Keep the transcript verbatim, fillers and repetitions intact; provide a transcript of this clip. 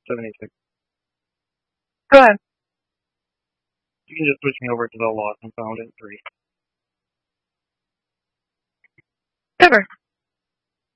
seventy-six. Go ahead. You can just switch me over to the lost and found in three. Cover.